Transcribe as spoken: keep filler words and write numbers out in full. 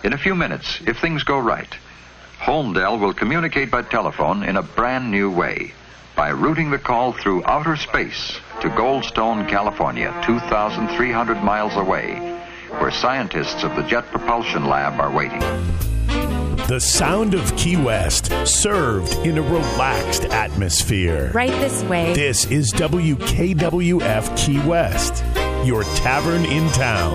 In a few minutes, if things go right, Holmdel will communicate by telephone in a brand new way by routing the call through outer space to Goldstone, California, two thousand three hundred miles away, where scientists of the Jet Propulsion Lab are waiting. The sound of Key West, served in a relaxed atmosphere. Right this way. This is W K W F Key West, your tavern in town.